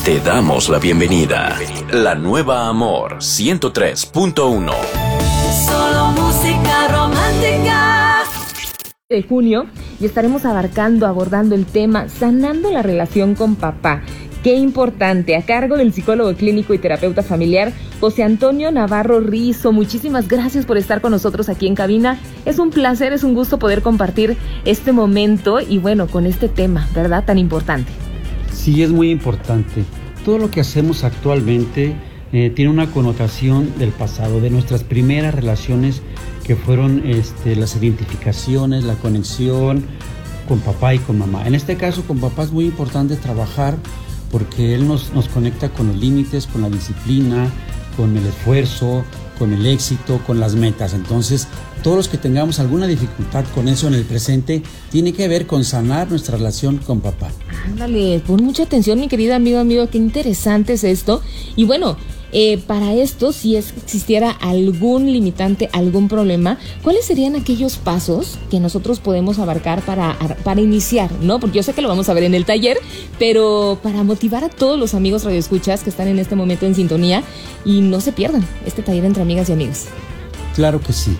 Te damos la bienvenida. La Nueva Amor 103.1. Solo música romántica. De junio y estaremos abordando el tema sanando la relación con papá. Qué importante, a cargo del psicólogo clínico y terapeuta familiar José Antonio Navarro Rizo. Muchísimas gracias por estar con nosotros aquí en cabina. Es un placer, es un gusto poder compartir este momento y bueno, con este tema, ¿verdad? Tan importante. Sí, es muy importante. Todo lo que hacemos actualmente tiene una connotación del pasado, de nuestras primeras relaciones que fueron las identificaciones, la conexión con papá y con mamá. En este caso, con papá es muy importante trabajar porque él nos conecta con los límites, con la disciplina, con el esfuerzo, con el éxito, con las metas. Entonces, todos los que tengamos alguna dificultad con eso en el presente, tiene que ver con sanar nuestra relación con papá. Ándale, pon mucha atención, mi querida amigo, qué interesante es esto. Y bueno, para esto, si existiera algún limitante, algún problema, ¿cuáles serían aquellos pasos que nosotros podemos abarcar para iniciar, ¿no? Porque yo sé que lo vamos a ver en el taller, pero para motivar a todos los amigos radioescuchas que están en este momento en sintonía y no se pierdan este taller entre amigas y amigos. Claro que sí.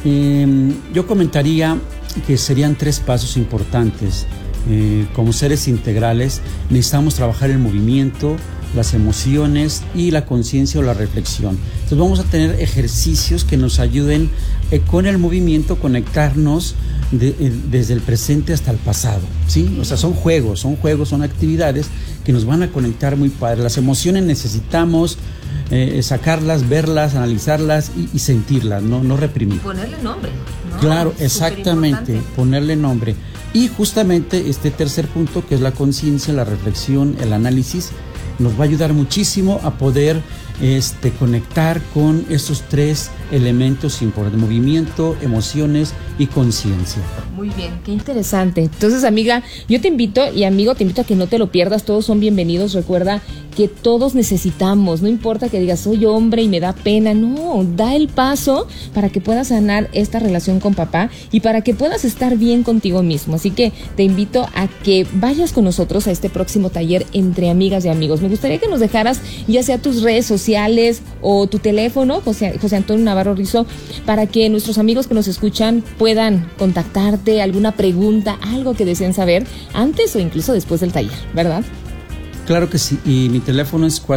Yo comentaría que serían 3 pasos importantes. Como seres integrales necesitamos trabajar el movimiento, las emociones y la conciencia o la reflexión. Entonces vamos a tener ejercicios que nos ayuden con el movimiento conectarnos desde el presente hasta el pasado, ¿sí? O sea, son juegos, son actividades que nos van a conectar muy padre. Las emociones necesitamos sacarlas, verlas, analizarlas y sentirlas, no reprimir. Ponerle nombre, ¿no? Claro, exactamente, ponerle nombre. Y justamente este tercer punto, que es la conciencia, la reflexión, el análisis, nos va a ayudar muchísimo a poder conectar con estos 3 elementos importantes: movimiento, emociones y conciencia. Muy bien, qué interesante. Entonces, amiga, yo te invito y amigo, te invito a que no te lo pierdas. Todos son bienvenidos. Recuerda que todos necesitamos, no importa que digas soy hombre y me da pena, no, da el paso para que puedas sanar esta relación con papá y para que puedas estar bien contigo mismo. Así que te invito a que vayas con nosotros a este próximo taller entre amigas y amigos. Me gustaría que nos dejaras ya sea tus redes sociales o tu teléfono, José Antonio Navarro Rizo, para que nuestros amigos que nos escuchan puedan contactarte, alguna pregunta, algo que deseen saber antes o incluso después del taller, ¿verdad? Claro que sí, y mi teléfono es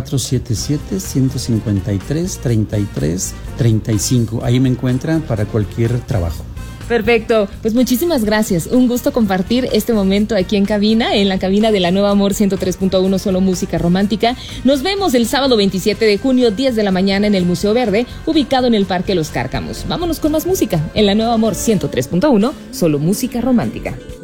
477-153-3335. Ahí me encuentran para cualquier trabajo. Perfecto, pues muchísimas gracias. Un gusto compartir este momento aquí en cabina, en la cabina de la Nueva Amor 103.1, solo música romántica. Nos vemos el sábado 27 de junio, 10 de la mañana en el Museo Verde, ubicado en el Parque Los Cárcamos. Vámonos con más música en la Nueva Amor 103.1, solo música romántica.